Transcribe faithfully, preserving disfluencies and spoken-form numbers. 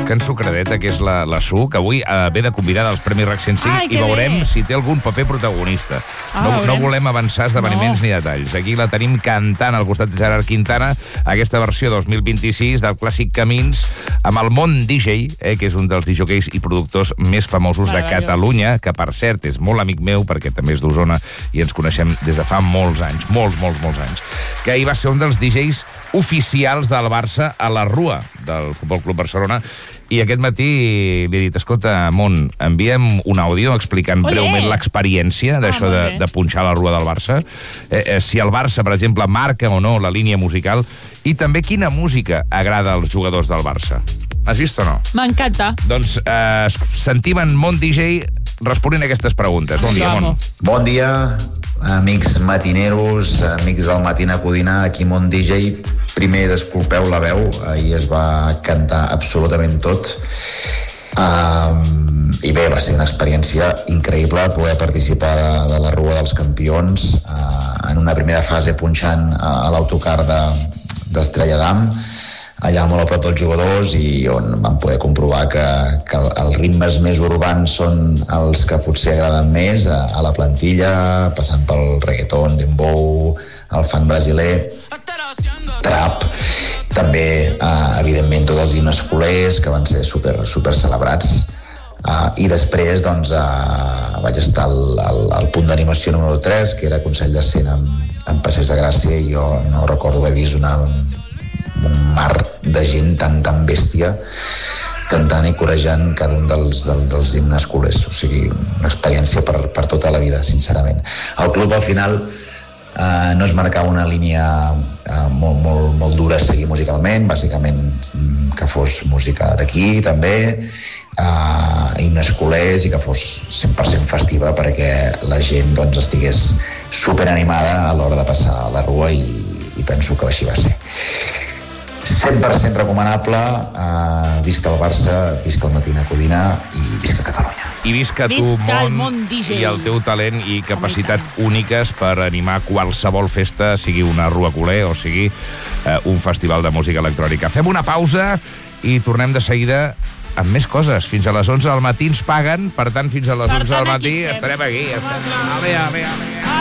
Que ensucradeta, que és la, la Su, que avui eh, ve de convidada als Premis RAC cent cinc. Ai, i veurem bé. Si té algun paper protagonista. Ah, no, no volem avançar esdeveniments no. ni detalls. Aquí la tenim cantant al costat de Gerard Quintana aquesta versió dos mil vint-i-sis del clàssic Camins amb el Món D J, eh, que és un dels disjòqueis i productors més famosos de Catalunya, que per cert és molt amic meu perquè també és d'Osona i ens coneixem des de fa molts anys, molts, molts, molts anys, que ahir va ser un dels D Js oficials del Barça a la Rua del Futbol Club Barcelona. I aquest matí li he dit, escolta, Mont, enviem un àudio explicant Olé. breument l'experiència d'això ah, de, de punxar la Rua del Barça, eh, eh, si el Barça, per exemple, marca o no la línia musical, i també quina música agrada als jugadors del Barça. Has vist o no? M'encanta. Doncs eh, sentim en Mont D J responent a aquestes preguntes. Bon dia, Mont. Bon dia, amics matineros, amics del Matina Codina, aquí Mont D J. Primer, desculpeu la veu, ahir es va cantar absolutament tot. Um, I bé, va ser una experiència increïble poder participar de, de la Rua dels Campions, uh, en una primera fase punxant a, a l'autocar d'Estrella de, d'Am, allà molt a prop dels jugadors, i on vam poder comprovar que, que els ritmes més urbans són els que potser agraden més a, a la plantilla, passant pel reggaeton, dembow, el funk brasiler, trap, també, eh, evidentment, tots els himnes culers, que van ser super, super celebrats. Uh, I després, doncs, uh, vaig estar al, al, al punt d'animació número tres, que era Consell de Cent amb, amb Passeig de Gràcia, i jo no recordo haver vist una, un mar de gent tan, tan bèstia cantant i corejant cada un dels, dels, dels himnes culers. O sigui, una experiència per, per tota la vida, sincerament. El club, al final, Uh, no es marcava una línia uh, molt, molt, molt dura a seguir musicalment, bàsicament que fos música d'aquí també, uh, himnes culers, i que fos cent per cent festiva perquè la gent, doncs, estigués superanimada a l'hora de passar a la Rua, i, i penso que així va ser. cent per cent recomanable, uh, visca el Barça, visca el Matina Codina i visca Catalunya. I visca tu, Mont, i el teu talent i capacitat úniques per animar qualsevol festa, sigui una Rua culer o sigui uh, un festival de música electrònica. Fem una pausa i tornem de seguida amb més coses. Fins a les onze del matí ens paguen, per tant, fins a les onze del matí estarem aquí. Estarem... A veure, a veure, a veure.